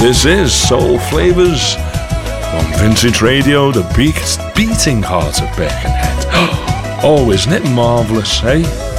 This is Soul Flavors on Vintage Radio, the beating heart of Birkenhead. Oh, isn't it marvellous, eh?